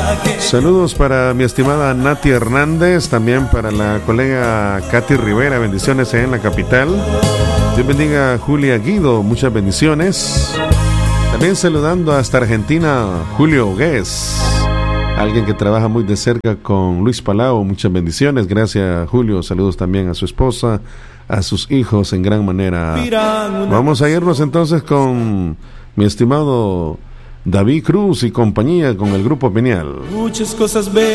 Saludos para mi estimada Nati Hernández, también para la colega Katy Rivera, bendiciones en la capital. Dios bendiga a Julia Guido, muchas bendiciones. También saludando hasta Argentina, Julio Gués, alguien que trabaja muy de cerca con Luis Palau, muchas bendiciones. Gracias, Julio. Saludos también a su esposa, a sus hijos en gran manera. Vamos a irnos entonces con mi estimado David Cruz y compañía con el Grupo Pineal. Muchas cosas